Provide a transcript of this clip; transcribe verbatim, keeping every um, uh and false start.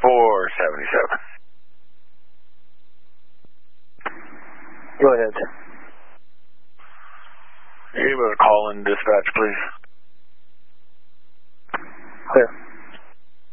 four seventy-seven. Go ahead, sir. You able to call in dispatch, please? Clear.